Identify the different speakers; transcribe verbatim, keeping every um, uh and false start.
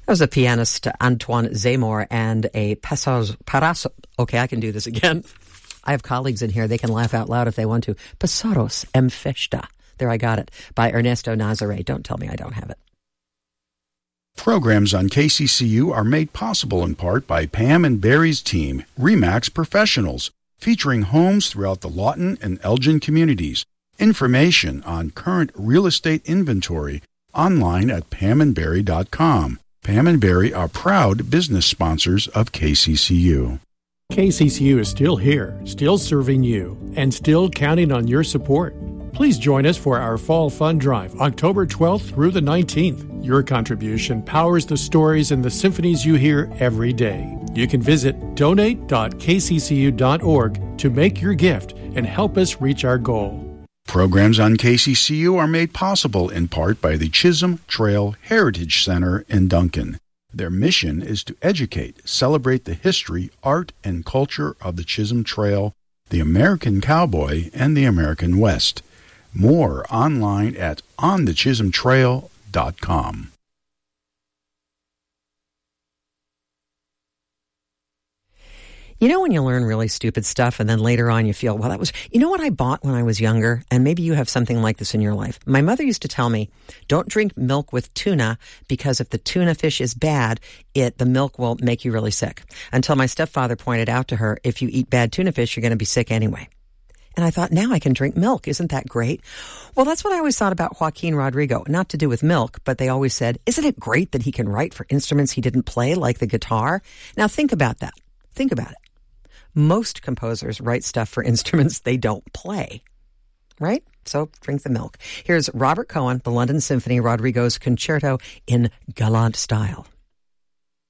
Speaker 1: That was a pianist, Antoine Zemmour, and a Pasos, Paraso. Okay, I can do this again. I have colleagues in here. They can laugh out loud if they want to. Pasaros em Festa. There, I got it. By Ernesto Nazare. Don't tell me I don't have it.
Speaker 2: Programs on K C C U are made possible in part by Pam and Barry's team, RE/MAX Professionals, featuring homes throughout the Lawton and Elgin communities. Information on current real estate inventory online at pam and barry dot com. Pam and Barry are proud business sponsors of K C C U.
Speaker 3: K C C U is still here, still serving you, and still counting on your support. Please join us for our Fall Fund Drive, October twelfth through the nineteenth. Your contribution powers the stories and the symphonies you hear every day. You can visit donate dot k c c u dot org to make your gift and help us reach our goal.
Speaker 2: Programs on K C C U are made possible in part by the Chisholm Trail Heritage Center in Duncan. Their mission is to educate, celebrate the history, art, and culture of the Chisholm Trail, the American cowboy, and the American West. More online at on the chisholm trail dot com.
Speaker 1: You know when you learn really stupid stuff and then later on you feel, well, that was, you know what I bought when I was younger? And maybe you have something like this in your life. My mother used to tell me, don't drink milk with tuna because if the tuna fish is bad, it the milk will make you really sick. Until my stepfather pointed out to her, if you eat bad tuna fish, you're going to be sick anyway. And I thought, now I can drink milk. Isn't that great? Well, that's what I always thought about Joaquin Rodrigo. Not to do with milk, but they always said, isn't it great that he can write for instruments he didn't play, like the guitar? Now think about that. Think about it. Most composers write stuff for instruments they don't play, right? So drink the milk. Here's Robert Cohen, the London Symphony, Rodrigo's Concerto in Galant style.